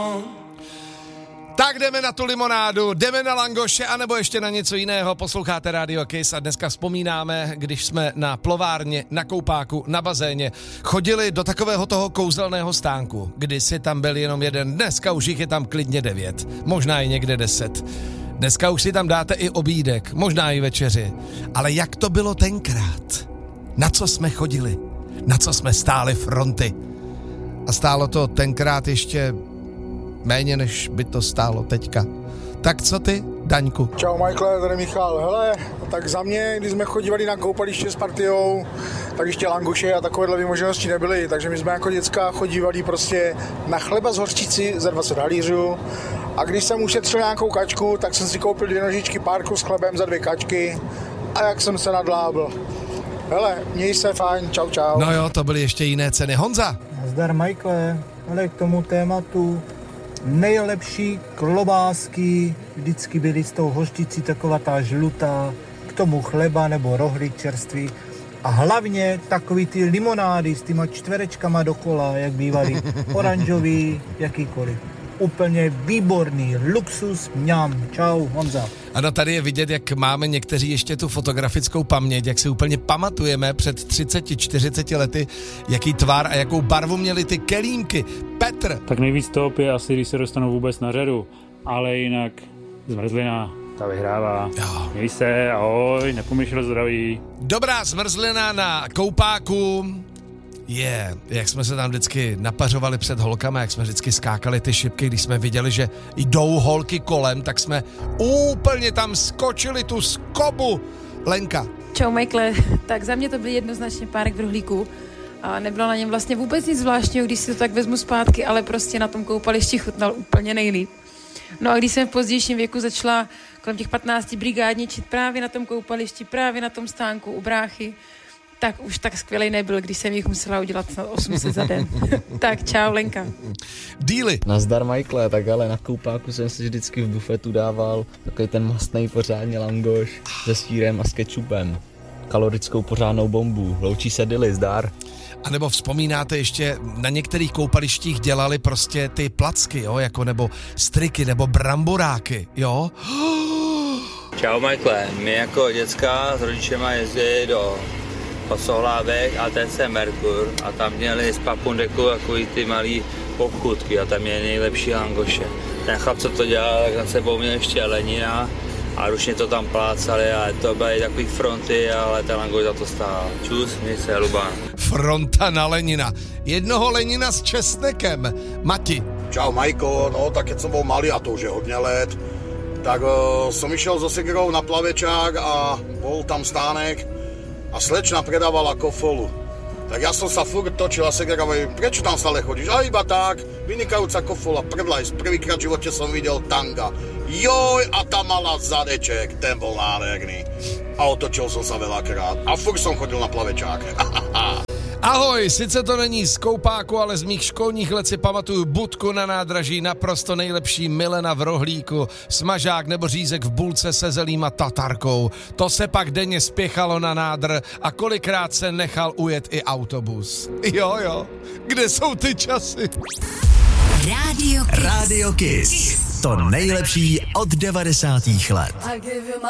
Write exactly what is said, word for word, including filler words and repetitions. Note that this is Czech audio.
Tak jdeme na tu limonádu, jdeme na langoše, anebo ještě na něco jiného. Posloucháte Radio Kiss a dneska vzpomínáme, když jsme na plovárně, na koupáku, na bazéně chodili do takového toho kouzelného stánku. Kdysi tam byl jenom jeden, dneska už jich je tam klidně devět, možná i někde deset. Dneska už si tam dáte i obídek, možná i večeři. Ale jak to bylo tenkrát? Na co jsme chodili? Na co jsme stáli fronty? A stálo to tenkrát ještě méně, než by to stálo teďka. Tak co ty, Daňku? Čau Michael, tady Michal. Hele, tak za mě, když jsme chodívali na koupaliště s partiou, tak ještě langoše a takovéhle vymoženosti nebyly, takže my jsme jako děcka chodívali prostě na chleba z hořčici za dvacet halířů a když jsem ušetřil nějakou kačku, tak jsem si koupil dvě nožičky párku s chlebem za dvě kačky a jak jsem se nadlábil. Hele, měj se fajn, čau čau. No jo, to byly ještě jiné ceny. Honza? Nazdar Michael, ale k tomu tématu nejlepší klobásky vždycky byly s tou hořčicí taková ta žlutá, k tomu chleba nebo rohlík čerstvý a hlavně takový ty limonády s těma čtverečkama dokola, jak bývaly, oranžový, jakýkoliv. Úplně výborný, luxus, mňam. Čau, Honza. Ano, tady je vidět, jak máme někteří ještě tu fotografickou paměť, jak si úplně pamatujeme před třiceti, čtyřiceti lety, jaký tvar a jakou barvu měly ty kelímky. Petr. Tak nejvíc top je asi, když se dostanou vůbec na řadu, ale jinak zmrzlina, ta vyhrává. Jo. Měj se, ahoj, nepomyšlel zdraví. Dobrá zmrzlina na koupáku. Je, yeah, jak jsme se tam vždycky napařovali před holkama, jak jsme vždycky skákali ty šipky, když jsme viděli, že jdou holky kolem, tak jsme úplně tam skočili tu skobu. Lenka. Čau Michael, tak za mě to byl jednoznačně párek v rohlíku a nebylo na něm vlastně vůbec nic zvláštního, když si to tak vezmu zpátky, ale prostě na tom koupališti chutnal úplně nejlíp. No a když jsem v pozdějším věku začala kolem těch patnácti brigádničit právě na tom koupališti, právě na tom stánku u bráchy, tak už tak skvělej nebyl, když jsem jich musela udělat osm set za den. Tak čau, Lenka. Díly. Nazdar, Michael, tak ale na koupáku jsem si vždycky v bufetu dával takový ten mastný pořádně langoš se sýrem a s kečupem. Kalorickou pořádnou bombu. Loučí se Dily, zdar. A nebo vzpomínáte ještě, na některých koupalištích dělali prostě ty placky, jo, jako nebo striky, nebo bramboráky, jo. Čau, Michael, my jako děcka s rodičema jezdili do Sohlávek a T C Merkur a tam měli z Papundeku takový ty malý obchůdky a tam měli nejlepší langoše. Ten chlap, co to dělal, tak za sebou měl ještě Lenina a ručně to tam plácali a to byly takový fronty, ale ten langoš za to stál. Čus, měj se, Luban. Fronta na Lenina. Jednoho Lenina s česnekem. Mati. Čau Michael, no tak keď som bol malý a to už je hodně let, tak uh, som išiel so segrou na plavečák a bol tam stánek a slečna predávala kofolu. Tak ja som sa furt točil a segra hovorí, prečo tam stále chodíš? A iba tak, vynikajúca kofola, prdlajs, prvýkrát v živote som videl tanga. Joj, a tam mala zadeček, ten bol nádherný. A otočil som sa veľakrát. A furt som chodil na plavečák. Ahoj, sice to není z koupáku, ale z mých školních let si pamatuju budku na nádraží, naprosto nejlepší milena v rohlíku, smažák nebo řízek v bulce se zelím a tatarkou. To se pak denně spěchalo na nádr a kolikrát se nechal ujet i autobus. Jo, jo, kde jsou ty časy? Radio Kiss. Radio Kiss. To nejlepší od devadesátých let.